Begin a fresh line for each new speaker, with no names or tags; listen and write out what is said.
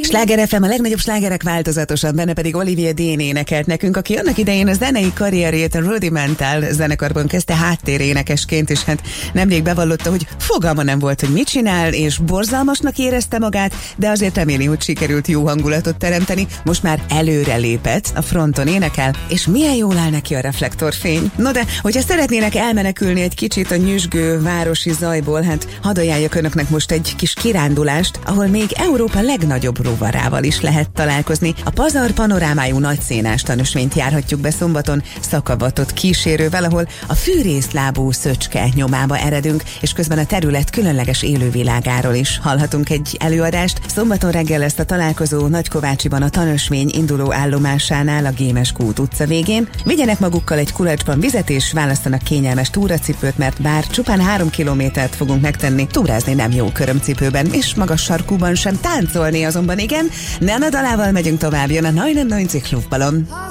Sláger FM, a legnagyobb slágerek változatosan, benne pedig Olivier Dén énekelt nekünk, aki annak idején a zenei karrierjét a Rudimental zenekarban kezdte háttérénekesként, és hát nemrég bevallotta, hogy fogalma nem volt, hogy mit csinál, és borzalmasnak érezte magát, de azért reméli, hogy sikerült jó hangulatot teremteni. Most már előre lépett, a fronton énekel, és milyen jól áll neki a reflektorfény. No de, hogyha szeretnének elmenekülni egy kicsit a nyüzsgő városi zajból, hát hadd ajánljak önöknek most egy kis kirándulást, ahol még Európa legnagyobb rovarával is lehet találkozni. A Pazar panorámájú nagyszénás tanösvényt járhatjuk be szombaton szakavatott kísérővel, ahol a fűrészlábú szöcske nyomába eredünk, és közben a terület különleges élővilágáról is hallhatunk egy előadást. Szombaton reggel lesz a találkozó Nagykovácsiban a tanösvény induló állomásánál a Gémes Kút utca végén. Vigyenek magukkal egy kulacsban vizet, és választanak kényelmes túracipőt, mert bár csupán 3 kilométert fogunk megtenni, túrázni nem jó körömcipőben, és magas sarkúban sem, táncolni azonban igen. Nana dalával megyünk tovább, jön a 99 Luftballon.